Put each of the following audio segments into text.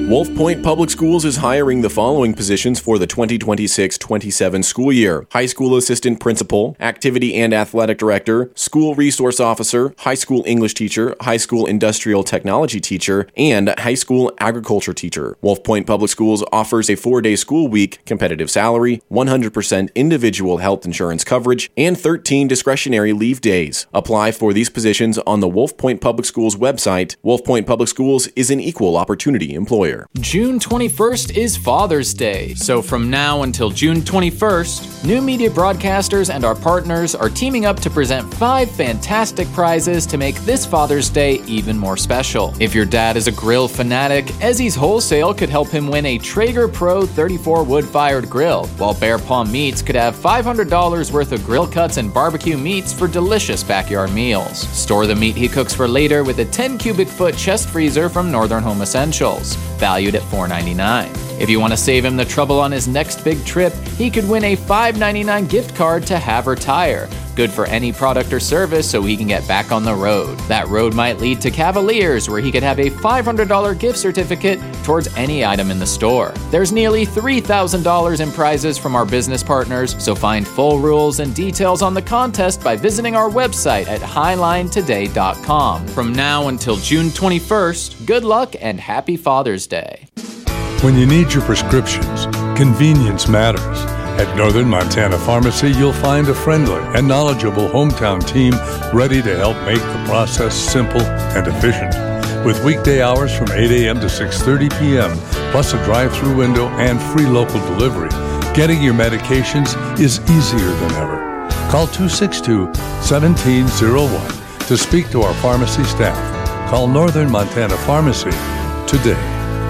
Wolf Point Public Schools is hiring the following positions for the 2026-27 school year: high school assistant principal, activity and athletic director, school resource officer, high school English teacher, high school industrial technology teacher, and high school agriculture teacher. Wolf Point Public Schools offers a 4-day school week, competitive salary, 100% individual health insurance coverage, and 13 discretionary leave days. Apply for these positions on the Wolf Point Public Schools website. Wolf Point Public Schools is an equal opportunity employer. June 21st is Father's Day, so from now until June 21st, New Media Broadcasters and our partners are teaming up to present 5 fantastic prizes to make this Father's Day even more special. If your dad is a grill fanatic, Ezzy's Wholesale could help him win a Traeger Pro 34 wood-fired grill, while Bear Paw Meats could have $500 worth of grill cuts and barbecue meats for delicious backyard meals. Store the meat he cooks for later with a 10 cubic foot chest freezer from Northern Home Essentials, valued at $4.99. If you want to save him the trouble on his next big trip, he could win a $5.99 gift card to Haver Tire, good for any product or service so he can get back on the road. That road might lead to Cavaliers, where he could have a $500 gift certificate towards any item in the store. There's nearly $3,000 in prizes from our business partners, so find full rules and details on the contest by visiting our website at highlinetoday.com. From now until June 21st, good luck and happy Father's Day. When you need your prescriptions, convenience matters. At Northern Montana Pharmacy, you'll find a friendly and knowledgeable hometown team ready to help make the process simple and efficient. With weekday hours from 8 a.m. to 6:30 p.m., plus a drive-through window and free local delivery, getting your medications is easier than ever. Call 262-1701 to speak to our pharmacy staff. Call Northern Montana Pharmacy today.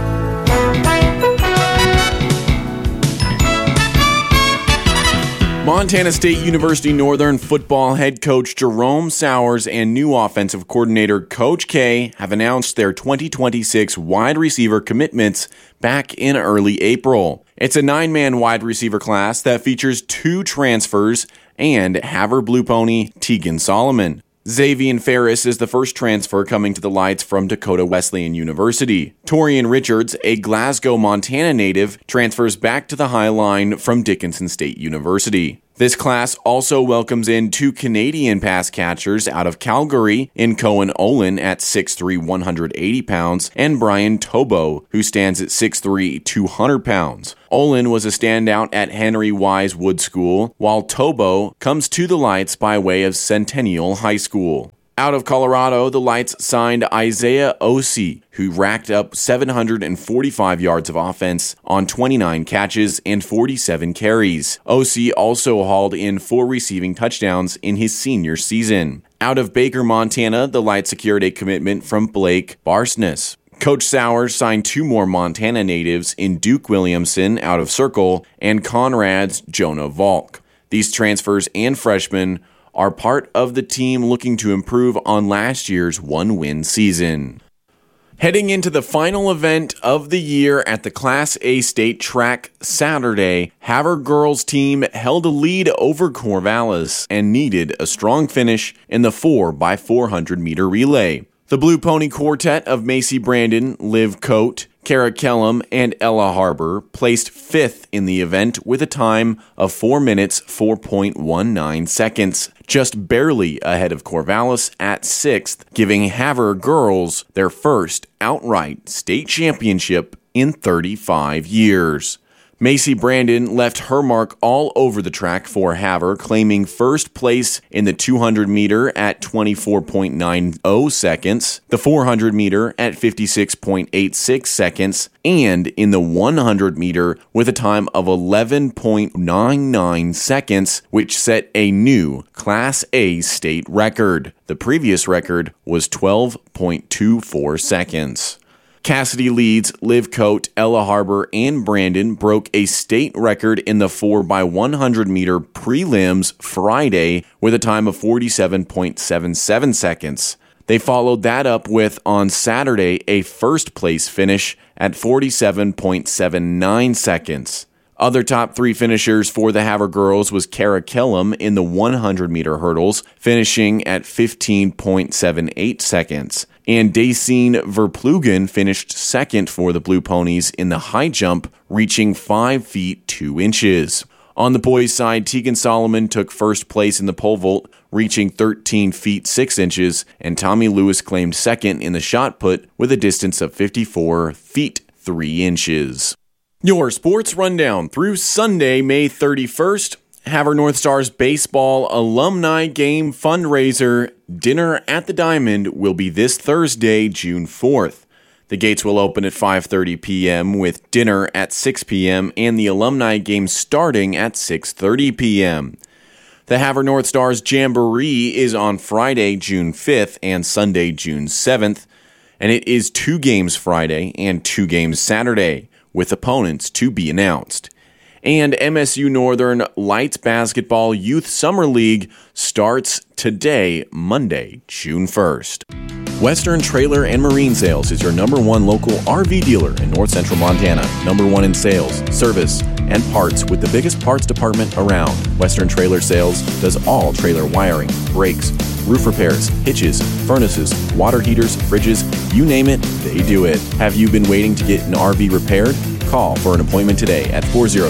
Montana State University Northern football head coach Jerome Sowers and new offensive coordinator Coach K have announced their 2026 wide receiver commitments back in early April. It's a 9-man wide receiver class that features 2 transfers and Haver Blue Pony Tegan Solomon. Xavier Ferris is the first transfer coming to the Lights from Dakota Wesleyan University. Torian Richards, a Glasgow, Montana native, transfers back to the High Line from Dickinson State University. This class also welcomes in 2 Canadian pass catchers out of Calgary in Cohen Olin at 6'3", 180 pounds, and Brian Tobo, who stands at 6'3", 200 pounds. Olin was a standout at Henry Wise Wood School, while Tobo comes to the Lights by way of Centennial High School. Out of Colorado, the Lights signed Isaiah Osei, who racked up 745 yards of offense on 29 catches and 47 carries. Osei also hauled in 4 receiving touchdowns in his senior season. Out of Baker, Montana, the Lights secured a commitment from Blake Barsness. Coach Sowers signed 2 more Montana natives in Duke Williamson out of Circle and Conrad's Jonah Volk. These transfers and freshmen are part of the team looking to improve on last year's 1-win season. Heading into the final event of the year at the Class A State Track Saturday, Haver girls team held a lead over Corvallis and needed a strong finish in the 4x400 meter relay. The Blue Pony Quartet of Macy Brandon, Liv Coate, Kara Kellum, and Ella Harbor placed 5th in the event with a time of 4 minutes, 4.19 seconds, just barely ahead of Corvallis at 6th, giving Haver girls their first outright state championship in 35 years. Macy Brandon left her mark all over the track for Haver, claiming first place in the 200 meter at 24.90 seconds, the 400 meter at 56.86 seconds, and in the 100 meter with a time of 11.99 seconds, which set a new Class A state record. The previous record was 12.24 seconds. Cassidy Leeds, Liv Coate, Ella Harbor, and Brandon broke a state record in the 4x100 meter prelims Friday with a time of 47.77 seconds. They followed that up with, on Saturday, a first-place finish at 47.79 seconds. Other top 3 finishers for the Haver girls was Kara Kellum in the 100-meter hurdles, finishing at 15.78 seconds. And Dacene Verplugen finished second for the Blue Ponies in the high jump, reaching 5 feet 2 inches. On the boys' side, Tegan Solomon took first place in the pole vault, reaching 13 feet 6 inches, and Tommy Lewis claimed second in the shot put with a distance of 54 feet 3 inches. Your sports rundown through Sunday, May 31st. Havre North Stars Baseball Alumni Game Fundraiser Dinner at the Diamond will be this Thursday, June 4th. The gates will open at 5:30 p.m. with dinner at 6 p.m. and the alumni game starting at 6:30 p.m. The Havre North Stars Jamboree is on Friday, June 5th and Sunday, June 7th, and it is 2 games Friday and 2 games Saturday, with opponents to be announced. And MSU Northern Lights Basketball Youth Summer League starts today, Monday, June 1st. Western Trailer and Marine Sales is your #1 local RV dealer in North Central Montana. #1 in sales, service, and parts with the biggest parts department around. Western Trailer Sales does all trailer wiring, brakes, roof repairs, hitches, furnaces, water heaters, fridges, you name it, they do it. Have you been waiting to get an RV repaired? Call for an appointment today at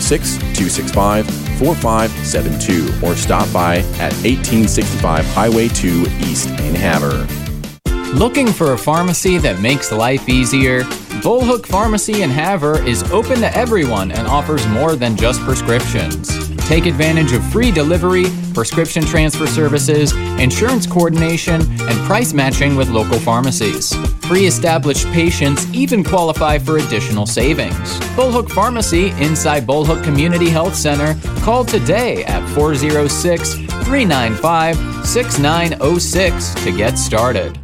406-265-4572 or stop by at 1865 Highway 2 East in Havre. Looking for a pharmacy that makes life easier? Bullhook Pharmacy in Havre is open to everyone and offers more than just prescriptions. Take advantage of free delivery, prescription transfer services, insurance coordination, and price matching with local pharmacies. Pre-established patients even qualify for additional savings. Bullhook Pharmacy inside Bullhook Community Health Center. Call today at 406-395-6906 to get started.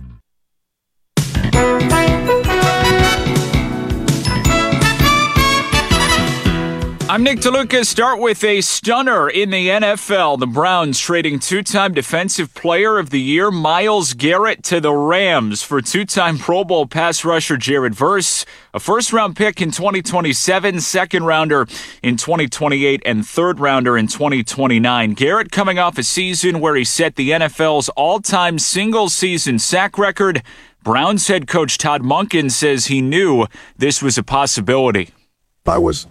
I'm Nick DeLuca. Start with a stunner in the NFL. The Browns trading 2-time Defensive Player of the Year Myles Garrett to the Rams for 2-time Pro Bowl pass rusher Jared Verse, a first-round pick in 2027, second-rounder in 2028, and third-rounder in 2029. Garrett coming off a season where he set the NFL's all-time single-season sack record. Browns head coach Todd Monken says he knew this was a possibility. I was